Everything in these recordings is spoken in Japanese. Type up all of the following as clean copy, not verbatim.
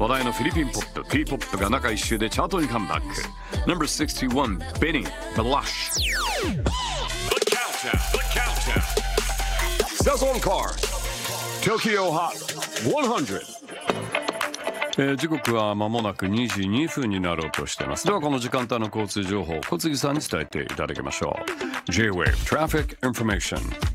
話題のフィリピンポップ P-POP が中1週でチャートにカムバック。 No.61 Benny The Lush Saison Car Tokyo Hot 100。時刻は間もなく2時2分になろうとしています。ではこの時間帯の交通情報を小杉さんに伝えていただきましょう。 J-Wave Traffic Information。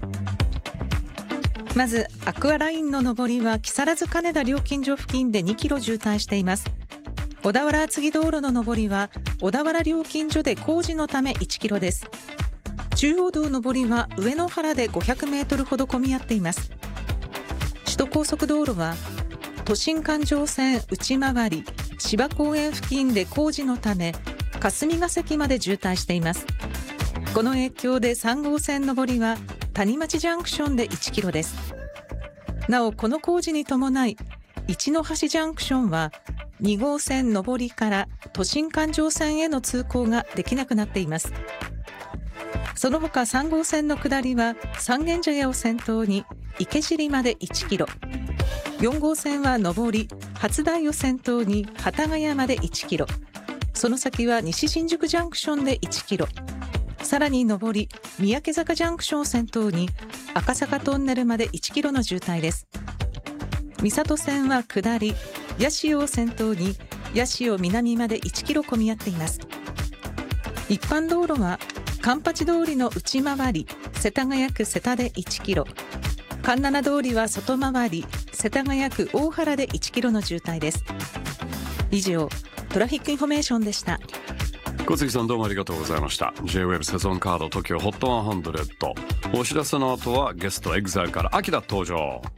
まずアクアラインの上りは木更津金田料金所付近で2キロ渋滞しています。小田原厚木道路の上りは小田原料金所で工事のため1キロです。中央道上りは上野原で500メートルほど混み合っています。首都高速道路は都心環状線内回り芝公園付近で工事のため霞ヶ関まで渋滞しています。この影響で3号線上りは谷町ジャンクションで1キロです。なおこの工事に伴い一ノ橋ジャンクションは2号線上りから都心環状線への通行ができなくなっています。その他3号線の下りは三軒茶屋を先頭に池尻まで1キロ、4号線は上り初台を先頭に幡ヶ谷まで1キロ、その先は西新宿ジャンクションで1キロ、さらに上り三宅坂ジャンクションを先頭に赤坂トンネルまで1キロの渋滞です。三郷線は下り八潮を先頭に八潮南まで1キロ混み合っています。一般道路は環八通りの内回り世田谷区瀬田で1キロ、環七通りは外回り世田谷区大原で1キロの渋滞です。以上トラフィックインフォメーションでした。 小杉さんどうもありがとうございました。 J-Wave セゾンカード TOKYO HOT100。 お知らせの後はゲスト EXILE からアキラ登場。